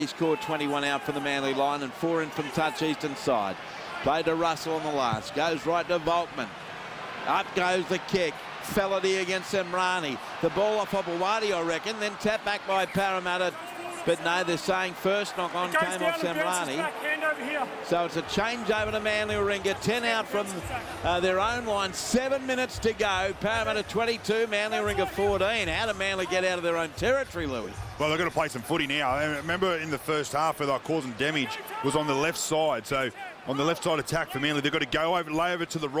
He scored 21 out from the Manly line and 4 in from touch eastern side. Play to Russell on the last. Goes right to Volkman. Up goes the kick. Felony against Semrani. The ball off Hopewadi, I reckon. Then tap back by Parramatta. But no, they're saying first knock on came off Semrani. So it's a change over to Manly Warringah. 10 out from their own line. 7 minutes to go. Parramatta 22, Manly Warringah 14. How did Manly get out of their own territory, Louis? Well, they've got to play some footy now. And remember in the first half where they were causing damage was on the left side. So on the left side attack for Manly, they've got to go over, lay over to the right.